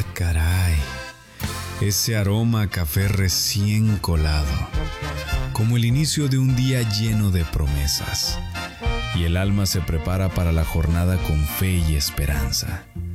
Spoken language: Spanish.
caray. Ese aroma a café recién colado, como el inicio de un día lleno de promesas. Y el alma se prepara para la jornada con fe y esperanza.